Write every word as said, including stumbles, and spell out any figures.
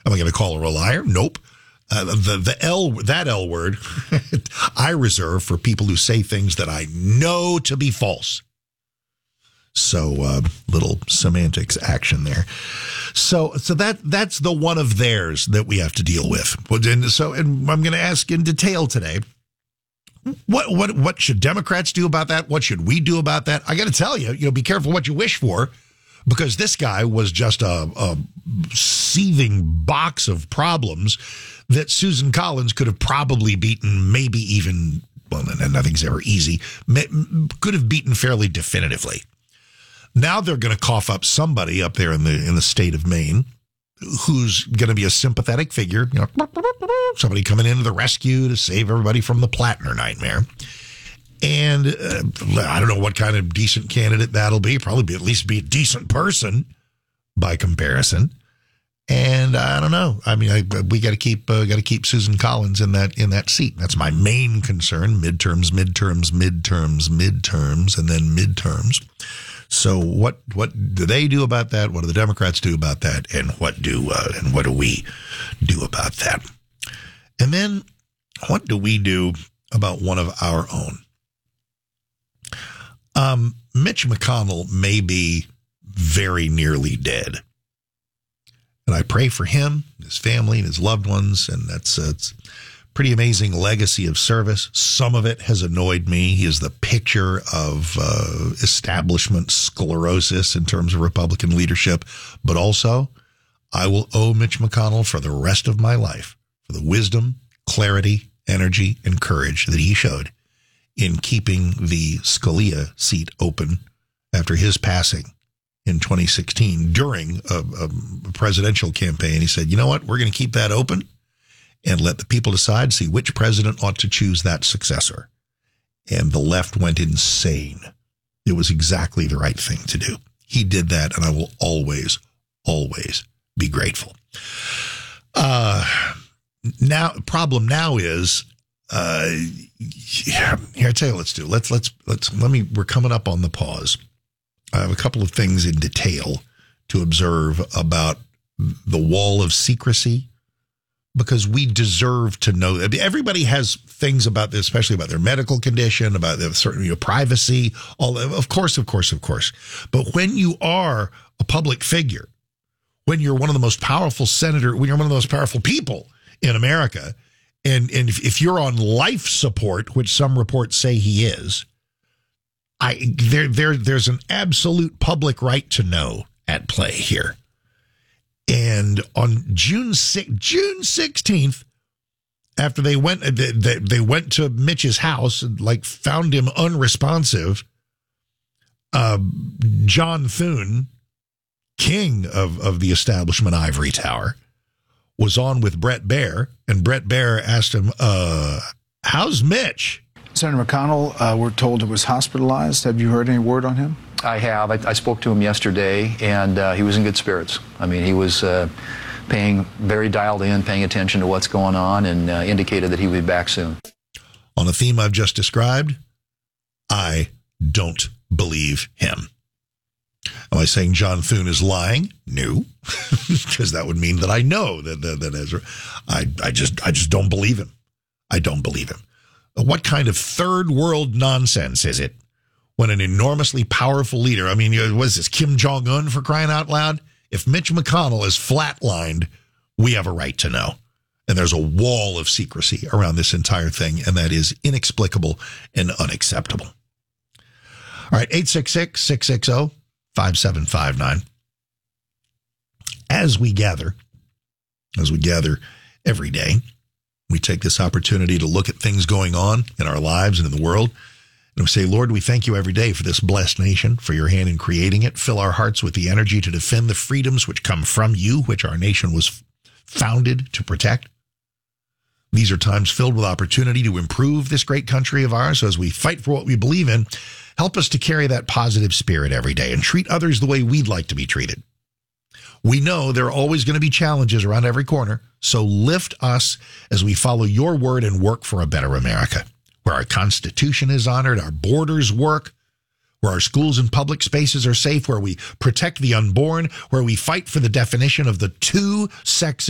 Am I going to call her a liar? Nope. Uh, the the L that L word I reserve for people who say things that I know to be false. So uh, little semantics action there. So so that that's the one of theirs that we have to deal with. And so and I'm going to ask in detail today. What what what should Democrats do about that? What should we do about that? I got to tell you, you know, be careful what you wish for, because this guy was just a, a seething box of problems that Susan Collins could have probably beaten, maybe even, well, nothing's ever easy, could have beaten fairly definitively. Now they're going to cough up somebody up there in the in the state of Maine who's going to be a sympathetic figure, you know, somebody coming in to the rescue to save everybody from the Plattner nightmare. And uh, I don't know what kind of decent candidate that'll be. Probably be at least be a decent person by comparison. And I don't know. I mean, I, we got to keep uh, got to keep Susan Collins in that in that seat. That's my main concern. Midterms, midterms, midterms, midterms, and then midterms. So what what do they do about that? What do the Democrats do about that? And what do uh, and what do we do about that? And then what do we do about one of our own? Um, Mitch McConnell may be very nearly dead. And I pray for him, his family, and his loved ones. And that's uh, it's a pretty amazing legacy of service. Some of it has annoyed me. He is the picture of uh, establishment sclerosis in terms of Republican leadership. But also, I will owe Mitch McConnell for the rest of my life for the wisdom, clarity, energy, and courage that he showed in keeping the Scalia seat open after his passing in twenty sixteen during a, a presidential campaign. He said, you know what, we're going to keep that open and let the people decide, see which president ought to choose that successor. And the left went insane. It was exactly the right thing to do. He did that, and I will always, always be grateful. Uh, now, problem now is, uh, here, I tell you, let's do. Let's let's let's let me. We're coming up on the pause. I have a couple of things in detail to observe about the wall of secrecy, because we deserve to know. I mean, everybody has things about this, especially about their medical condition, about their certain, you know, privacy. All of course, of course, of course. But when you are a public figure, when you're one of the most powerful senator, when you're one of the most powerful people in America, and and if, if you're on life support, which some reports say he is, I there there there's an absolute public right to know at play here. And on June sixteenth, after they went they, they went to Mitch's house and like found him unresponsive, uh, John Thune, king of of the establishment ivory tower, was on with Bret Baier, and Bret Baier asked him, uh, "How's Mitch?" Senator McConnell, uh, we're told, was hospitalized. Have you heard any word on him? I have. I, I spoke to him yesterday, and uh, he was in good spirits. I mean, he was uh, paying very dialed in, paying attention to what's going on, and uh, indicated that he would be back soon. On a theme I've just described, I don't believe him. Am I saying John Thune is lying? No, because that would mean that I know that that, that Ezra. I I just I just don't believe him. I don't believe him. What kind of third world nonsense is it when an enormously powerful leader, I mean, what is this, Kim Jong-un, for crying out loud? If Mitch McConnell is flatlined, we have a right to know. And there's a wall of secrecy around this entire thing, and that is inexplicable and unacceptable. All right, eight six six, six six zero, five seven five nine. As we gather, as we gather every day, we take this opportunity to look at things going on in our lives and in the world. And we say, Lord, we thank you every day for this blessed nation, for your hand in creating it. Fill our hearts with the energy to defend the freedoms which come from you, which our nation was founded to protect. These are times filled with opportunity to improve this great country of ours. So as we fight for what we believe in, help us to carry that positive spirit every day and treat others the way we'd like to be treated. We know there are always going to be challenges around every corner, so lift us as we follow your word and work for a better America, where our Constitution is honored, our borders work, where our schools and public spaces are safe, where we protect the unborn, where we fight for the definition of the two sexes